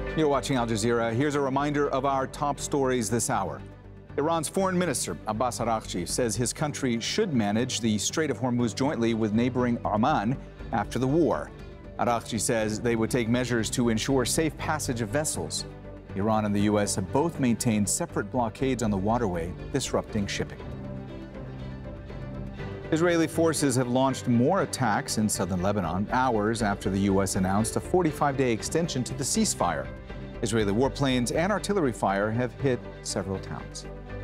You're watching Al Jazeera. Here's a reminder of our top stories this hour. Iran's foreign minister, Abbas Araghchi, says his country should manage the Strait of Hormuz jointly with neighboring Oman after the war. Araghchi says they would take measures to ensure safe passage of vessels. Iran and the U.S. have both maintained separate blockades on the waterway, disrupting shipping. Israeli forces have launched more attacks in southern Lebanon, hours after the U.S. announced a 45-day extension to the ceasefire. Israeli warplanes and artillery fire have hit several towns.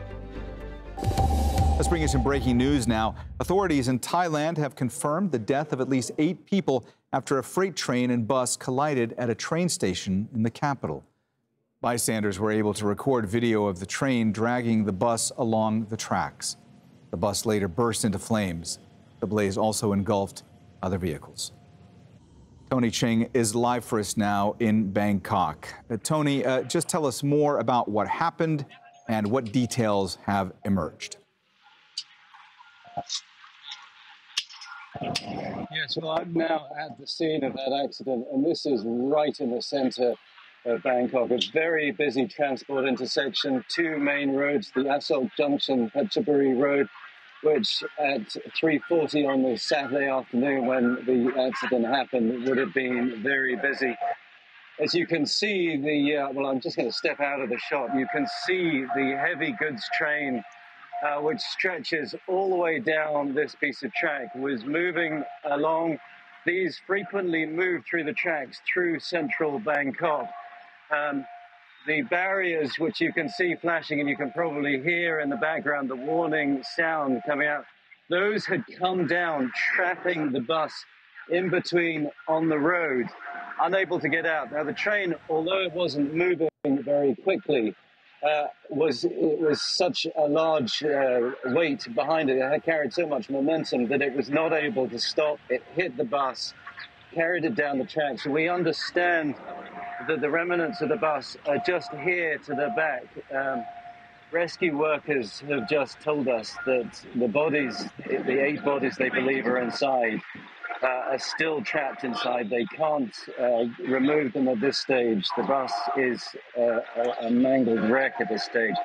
Let's bring you some breaking news now. Authorities in Thailand have confirmed the death of at least 8 people after a freight train and bus collided at a train station in the capital. Bystanders were able to record video of the train dragging the bus along the tracks. The bus later burst into flames. The blaze also engulfed other vehicles. Tony Ching is live for us now in Bangkok. Tony, just tell us more about what happened and what details have emerged. Yes, well, I'm now at the scene of that accident, and this is right in the center of Bangkok, a very busy transport intersection, 2 main roads, the Asok Junction, Phetchaburi Road, which at 3:40 on the Saturday afternoon when the accident happened would have been very busy. As you can see, I'm just going to step out of the shot. You can see the heavy goods train, which stretches all the way down this piece of track, was moving along. These frequently move through the tracks through central Bangkok. The barriers, which you can see flashing, and you can probably hear in the background the warning sound coming out, those had come down, trapping the bus in between on the road, unable to get out. Now, the train, although it wasn't moving very quickly, it was such a large weight behind it. It had carried so much momentum that it was not able to stop. It hit the bus, carried it down the tracks. So we understand that the remnants of the bus are just here to the back. Rescue workers have just told us that the bodies, the 8 bodies they believe are inside, are still trapped inside. They can't remove them at this stage. The bus is a mangled wreck at this stage.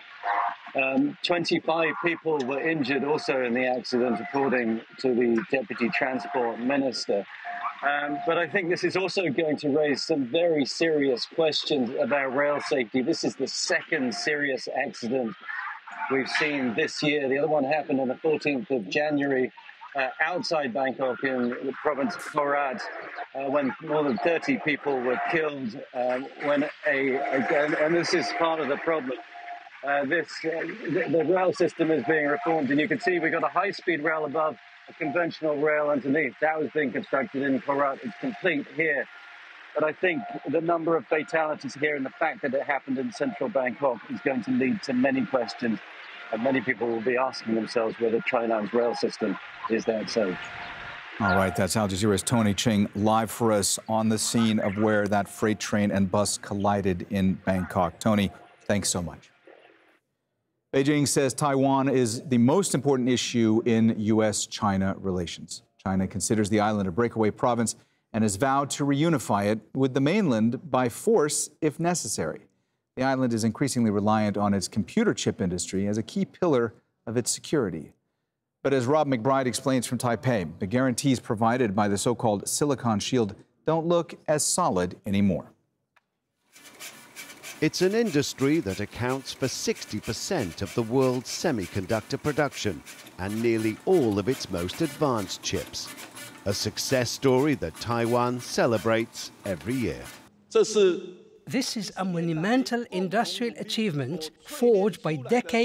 25 people were injured also in the accident, according to the Deputy Transport Minister. But I think this is also going to raise some very serious questions about rail safety. This is the 2nd serious accident we've seen this year. The other one happened on the 14th of January outside Bangkok in the province of Korat, when more than 30 people were killed. And this is part of the problem. The rail system is being reformed, and you can see we've got a high-speed rail above, a conventional rail underneath. That was being constructed in Korat. It's complete here. But I think the number of fatalities here and the fact that it happened in central Bangkok is going to lead to many questions. And many people will be asking themselves whether China's rail system is that safe. All right, that's Al Jazeera's Tony Ching live for us on the scene of where that freight train and bus collided in Bangkok. Tony, thanks so much. Beijing says Taiwan is the most important issue in U.S.-China relations. China considers the island a breakaway province and has vowed to reunify it with the mainland by force if necessary. The island is increasingly reliant on its computer chip industry as a key pillar of its security. But as Rob McBride explains from Taipei, the guarantees provided by the so-called Silicon Shield don't look as solid anymore. It's an industry that accounts for 60% of the world's semiconductor production and nearly all of its most advanced chips. A success story that Taiwan celebrates every year. This is a monumental industrial achievement forged by decades